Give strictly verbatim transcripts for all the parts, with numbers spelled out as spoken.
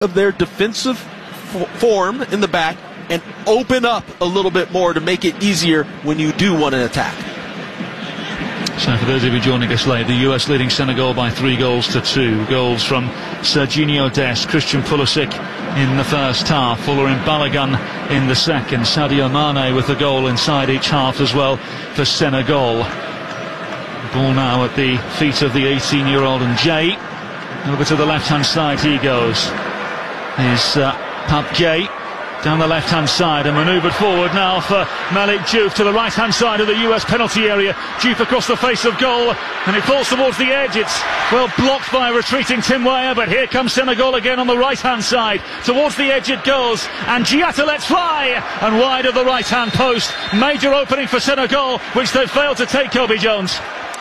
of their defensive form in the back and open up a little bit more to make it easier when you do want an attack. So for those of you joining us late, the U S leading Senegal by three goals to two. Goals from Serginho Dest, Christian Pulisic in the first half, Folarin Balogun in the second, Sadio Mane with a goal inside each half as well for Senegal. Ball now at the feet of the eighteen year old and Jay. Over to the left hand side he goes. Is uh, Pape Gueye down the left hand side and manoeuvred forward now for Malik Diouf to the right hand side of the U S penalty area. Diouf across the face of goal and it falls towards the edge. It's well blocked by retreating Tim Weah, but here comes Senegal again on the right hand side. Towards the edge it goes and Diatta lets fly and wide of the right hand post. Major opening for Senegal, which they failed to take, Kobe Jones.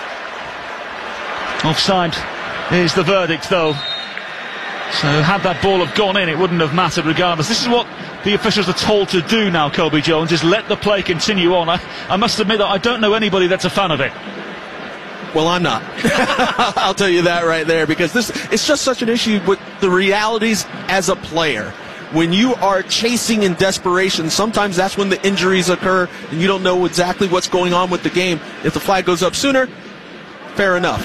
Offside is the verdict though. So had that ball have gone in, it wouldn't have mattered regardless. This is what the officials are told to do now, Kobe Jones, is let the play continue on. I, I must admit that I don't know anybody that's a fan of it. Well, I'm not. I'll tell you that right there, because this it's just such an issue with the realities as a player. When you are chasing in desperation, sometimes that's when the injuries occur and you don't know exactly what's going on with the game. If the flag goes up sooner, fair enough.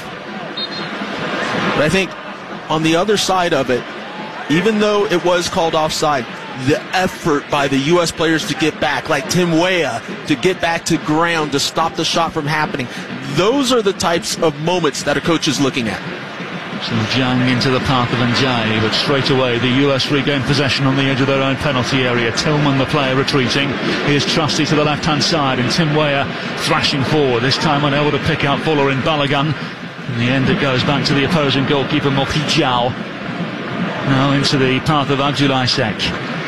But I think on the other side of it, even though it was called offside, the effort by the U S players to get back, like Tim Weah, to get back to ground, to stop the shot from happening, those are the types of moments that a coach is looking at. So Zhang into the path of Ndiaye, but straight away the U S regain possession on the edge of their own penalty area. Tillman, the player, retreating. Here's Trusty to the left-hand side, and Tim Weah thrashing forward, this time unable to pick out Folarin Balogun. In the end it goes back to the opposing goalkeeper Moki Diao. Now into the path of Abdoulaye Seck.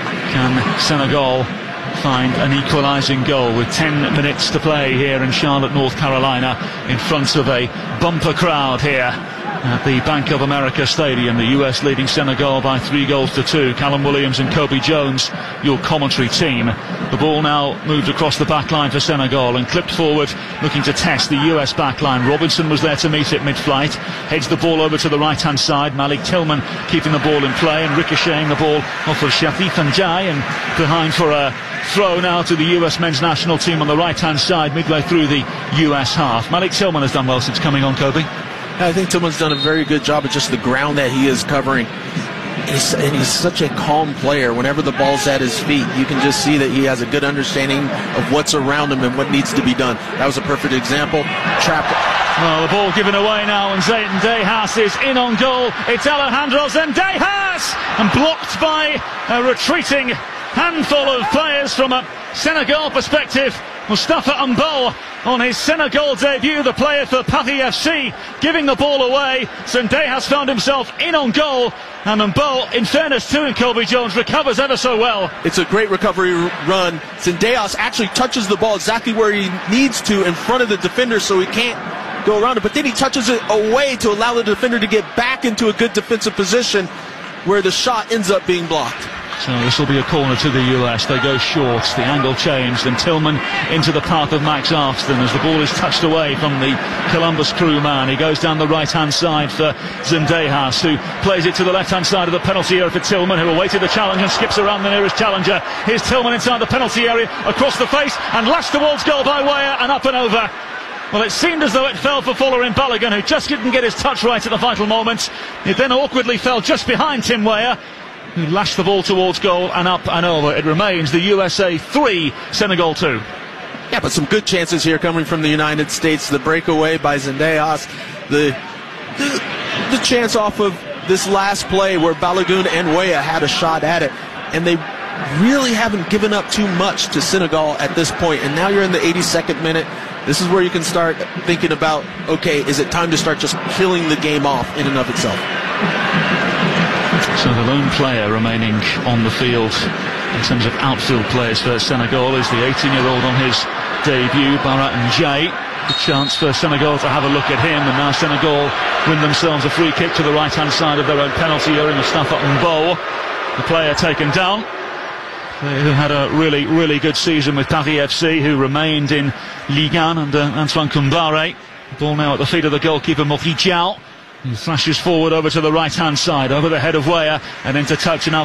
Can Senegal find an equalising goal with ten minutes to play here in Charlotte, North Carolina, in front of a bumper crowd here at the Bank of America Stadium? The U S leading Senegal by three goals to two. Callum Williams and Kobe Jones, your commentary team. The ball now moved across the back line for Senegal and clipped forward, looking to test the U S back line. Robinson was there to meet it mid-flight. Heads the ball over to the right-hand side. Malik Tillman keeping the ball in play and ricocheting the ball off of Shafif Ndiaye, and behind for a throw now to the U S men's national team on the right-hand side, midway through the U S half. Malik Tillman has done well since coming on, Kobe. I think Tillman's done a very good job of just the ground that he is covering. He's, and he's such a calm player. Whenever the ball's at his feet, you can just see that he has a good understanding of what's around him and what needs to be done. That was a perfect example. Trapped. Well, the ball given away now, and Zendejas is in on goal. It's Alejandro Zendejas, and blocked by a retreating handful of players from a Senegal perspective. Mustafa Mbow on his Senegal debut, the player for Paris F C, giving the ball away. Zendejas found himself in on goal, and Mbow, in fairness to him, Kobe Jones, recovers ever so well. It's a great recovery run. Zendejas actually touches the ball exactly where he needs to, in front of the defender, so he can't go around it, but then he touches it away to allow the defender to get back into a good defensive position where the shot ends up being blocked. So this will be a corner to the U S. They go short, the angle changed, and Tillman into the path of Max Arfston as the ball is touched away from the Columbus Crew man. He goes down the right hand side for Zendejas, who plays it to the left hand side of the penalty area for Tillman, who awaited the challenge and skips around the nearest challenger. Here's Tillman inside the penalty area, across the face, and lashed towards goal by Weah, and up and over. Well, it seemed as though it fell for Folarin Balogun, who just didn't get his touch right at the vital moment. It then awkwardly fell just behind Tim Weah, who lashed the ball towards goal, and up and over. It remains the U S A three, Senegal two. Yeah, but some good chances here coming from the United States. The breakaway by Zendejas, the, the the chance off of this last play where Balogun and Weah had a shot at it, and they really haven't given up too much to Senegal at this point. And now you're in the eighty-second minute. This is where you can start thinking about, okay, is it time to start just killing the game off in and of itself? So the lone player remaining on the field in terms of outfield players for Senegal is the eighteen year old on his debut, Bara Ndiaye. The chance for Senegal to have a look at him, and now Senegal win themselves a free kick to the right hand side of their own penalty area. Mustafa Mbow, the player taken down, who had a really, really good season with Paris F C, who remained in Ligue one under Antoine Kumbare. The ball now at the feet of the goalkeeper Moki Diao. He flashes forward over to the right hand side, over the head of Weah, and into touch and